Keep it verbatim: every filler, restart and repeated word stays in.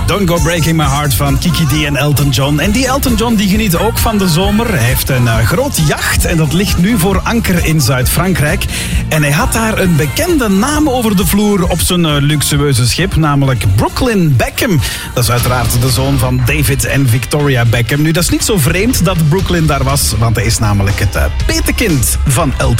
Don't Go Breaking My Heart van Kiki D en Elton John. En die Elton John die geniet ook van de zomer. Hij heeft een uh, groot jacht en dat ligt nu voor anker in Zuid-Frankrijk. En hij had daar een bekende naam over de vloer op zijn uh, luxueuze schip, namelijk Brooklyn Beckham. Dat is uiteraard de zoon van David en Victoria Beckham. Nu, dat is niet zo vreemd dat Brooklyn daar was, want hij is namelijk het uh, petekind van Elton